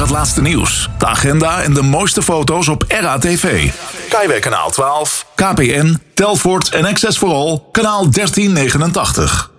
het laatste nieuws, de agenda en de mooiste foto's op RATV. Kaiweg kanaal 12, KPN, Telfort en Access for All, kanaal 1389.